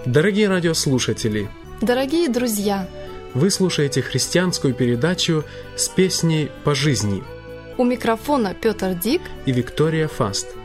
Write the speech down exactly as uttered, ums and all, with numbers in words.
Дорогие радиослушатели, дорогие друзья, вы слушаете христианскую передачу «С песней по жизни». У микрофона Петр Дик и Виктория Фаст.